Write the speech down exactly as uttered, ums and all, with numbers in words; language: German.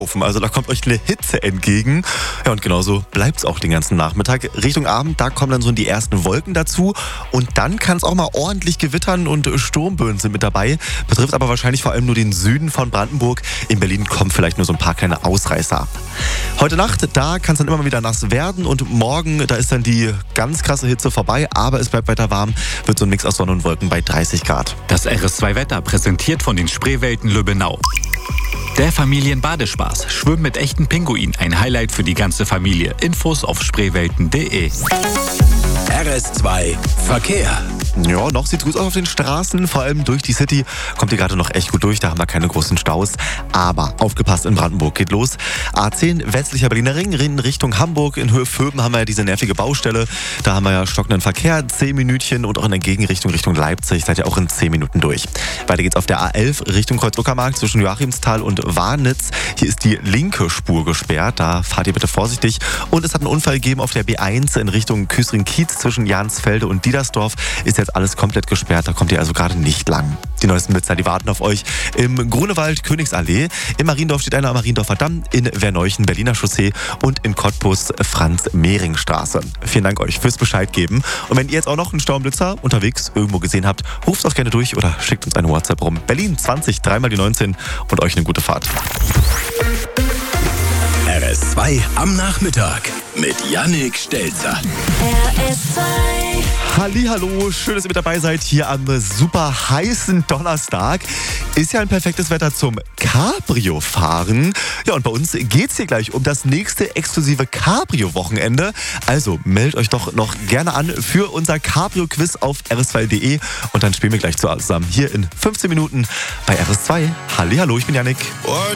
Also da kommt euch eine Hitze entgegen. Ja, und genauso bleibt es auch den ganzen Nachmittag. Richtung Abend, da kommen dann so die ersten Wolken dazu. Und dann kann es auch mal ordentlich gewittern und Sturmböen sind mit dabei. Betrifft aber wahrscheinlich vor allem nur den Süden von Brandenburg. In Berlin kommen vielleicht nur so ein paar kleine Ausreißer ab. Heute Nacht, da kann es dann immer mal wieder nass werden. Und morgen, da ist dann die ganz krasse Hitze vorbei. Aber es bleibt weiter warm. Wird so ein Mix aus Sonne und Wolken bei dreißig Grad. Das R S zwei Wetter präsentiert von den Spreewelten Lübbenau. Der Familienbadespaß. Schwimmen mit echten Pinguinen. Ein Highlight für die ganze Familie. Infos auf spreewelten punkt de. R S zwei Verkehr. Ja, noch sieht gut aus auf den Straßen, vor allem durch die City kommt ihr gerade noch echt gut durch, da haben wir keine großen Staus. Aber aufgepasst, in Brandenburg geht los. A zehn, westlicher Berliner Ring, in Richtung Hamburg. In Höhe Vöben haben wir ja diese nervige Baustelle. Da haben wir ja stockenden Verkehr, zehn Minütchen und auch in der Gegenrichtung Richtung Leipzig seid ihr auch in zehn Minuten durch. Weiter geht's auf der A elf Richtung Kreuz-Uckermark zwischen Joachimsthal und Warnitz. Hier ist die linke Spur gesperrt, da fahrt ihr bitte vorsichtig. Und es hat einen Unfall gegeben auf der B eins in Richtung Küsring-Kiez zwischen Jansfelde und Diedersdorf. Ist jetzt alles komplett gesperrt, da kommt ihr also gerade nicht lang. Die neuesten Blitzer, die warten auf euch im Grunewald, Königsallee. In Mariendorf steht einer am Mariendorfer Damm, in Verneuchen, Berliner Chaussee und in Cottbus, Franz-Mehring-Straße. Vielen Dank euch fürs Bescheid geben. Und wenn ihr jetzt auch noch einen Staublitzer unterwegs irgendwo gesehen habt, ruft uns gerne durch oder schickt uns eine WhatsApp rum. Berlin zwanzig, dreimal die neunzehn und euch eine gute Fahrt. R S zwei am Nachmittag mit Yannick Stelzer. R S zwei. Hallihallo, schön, dass ihr mit dabei seid hier am super heißen Donnerstag. Ist ja ein perfektes Wetter zum Cabrio-Fahren. Ja, und bei uns geht's hier gleich um das nächste exklusive Cabrio-Wochenende. Also meldet euch doch noch gerne an für unser Cabrio-Quiz auf r s zwei punkt de und dann spielen wir gleich zusammen hier in fünfzehn Minuten bei R S zwei. Hallihallo, ich bin Yannick.